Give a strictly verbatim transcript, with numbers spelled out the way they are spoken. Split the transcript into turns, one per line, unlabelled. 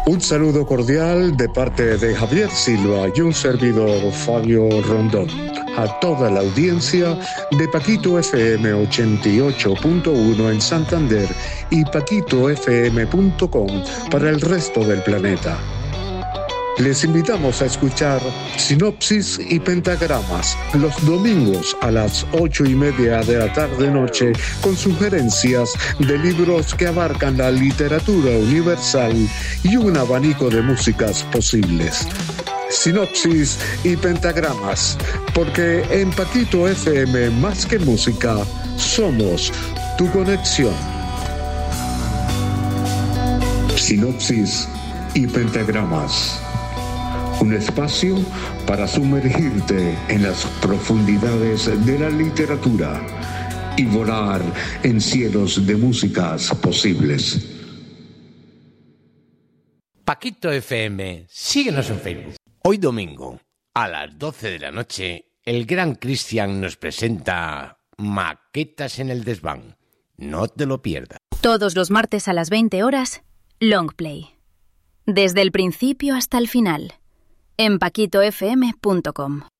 Un saludo cordial de parte de Javier Silva y un servidor Fabio Rondón a toda la audiencia de Paquito F M ochenta y ocho punto uno en Santander y paquito f m punto com para el resto del planeta. Les invitamos a escuchar Sinopsis y Pentagramas los domingos a las ocho y media de la tarde-noche con sugerencias de libros que abarcan la literatura universal y un abanico de músicas posibles. Sinopsis y Pentagramas, porque en Paquito F M más que música, somos tu conexión. Sinopsis y Pentagramas. Un espacio para sumergirte en las profundidades de la literatura y volar en cielos de músicas posibles.
Paquito F M, síguenos en Facebook. Hoy domingo, a las doce de la noche, el gran Cristian nos presenta Maquetas en el Desván. No te lo pierdas.
Todos los martes a las veinte horas, Longplay. Desde el principio hasta el final. En paquito f m punto com.